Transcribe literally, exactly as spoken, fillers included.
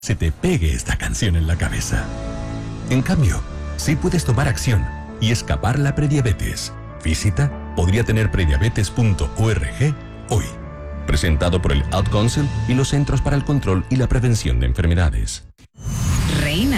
se te pegue esta canción en la cabeza. En cambio, sí puedes tomar acción y escapar la prediabetes. Visita podría tener prediabetes punto org hoy. Presentado por el Ad Council y los Centros para el Control y la Prevención de Enfermedades. Reina